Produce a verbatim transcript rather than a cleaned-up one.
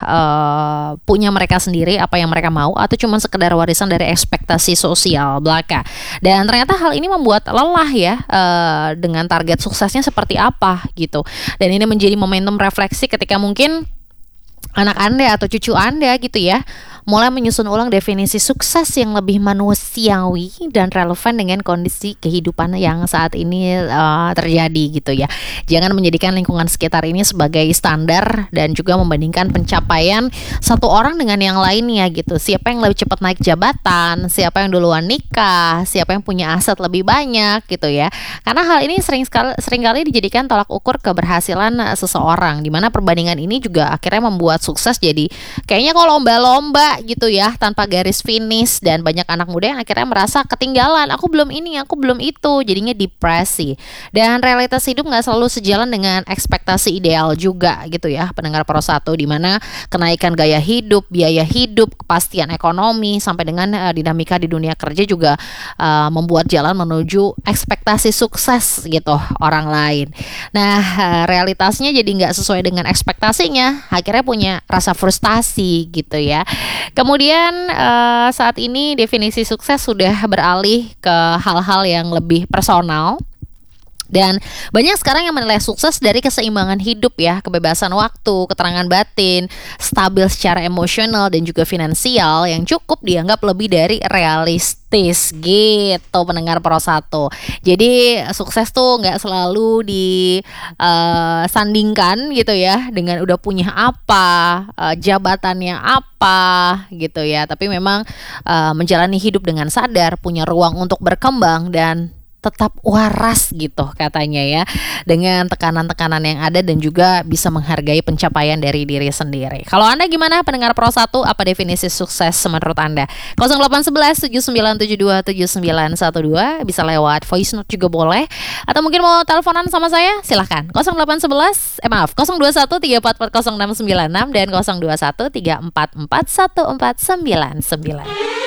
uh, punya mereka sendiri, apa yang mereka mau, atau cuma sekedar warisan dari ekspektasi sosial belaka. Dan ternyata hal ini membuat lelah ya uh, dengan target suksesnya seperti apa gitu. Dan ini menjadi momentum refleksi ketika mungkin anak Anda atau cucu Anda gitu ya mulai menyusun ulang definisi sukses yang lebih manusiawi dan relevan dengan kondisi kehidupan yang saat ini uh, terjadi gitu ya. Jangan menjadikan lingkungan sekitar ini sebagai standar dan juga membandingkan pencapaian satu orang dengan yang lainnya gitu. Siapa yang lebih cepat naik jabatan, siapa yang duluan nikah, siapa yang punya aset lebih banyak gitu ya. Karena hal ini sering sekali seringkali dijadikan tolak ukur keberhasilan seseorang, di mana perbandingan ini juga akhirnya membuat sukses jadi kayaknya kok lomba-lomba gitu ya, tanpa garis finish. Dan banyak anak muda yang akhirnya merasa ketinggalan, aku belum ini, aku belum itu, jadinya depresi. Dan realitas hidup gak selalu sejalan dengan ekspektasi ideal juga gitu ya pendengar Pro satu, dimana kenaikan gaya hidup, biaya hidup, kepastian ekonomi, sampai dengan uh, dinamika di dunia kerja juga uh, membuat jalan menuju ekspektasi sukses gitu orang lain. Nah uh, realitasnya jadi gak sesuai dengan ekspektasinya, akhirnya punya rasa frustasi gitu ya. Kemudian uh, saat ini definisi sukses sudah beralih ke hal-hal yang lebih personal. Dan banyak sekarang yang menilai sukses dari keseimbangan hidup ya, kebebasan waktu, keterangan batin, stabil secara emosional dan juga finansial yang cukup dianggap lebih dari realistis gitu pendengar Pro satu. Jadi sukses tuh gak selalu disandingkan uh, gitu ya dengan udah punya apa, uh, jabatannya apa gitu ya. Tapi memang uh, menjalani hidup dengan sadar, punya ruang untuk berkembang dan tetap waras gitu katanya ya, dengan tekanan-tekanan yang ada dan juga bisa menghargai pencapaian dari diri sendiri. Kalau Anda gimana pendengar Pro satu, apa definisi sukses menurut Anda? nol delapan satu satu tujuh sembilan tujuh dua tujuh sembilan satu dua, bisa lewat voice note juga boleh, atau mungkin mau teleponan sama saya silahkan nol delapan satu satu eh maaf nol dua satu tiga empat empat nol enam sembilan enam dan nol dua satu tiga empat empat satu empat sembilan sembilan.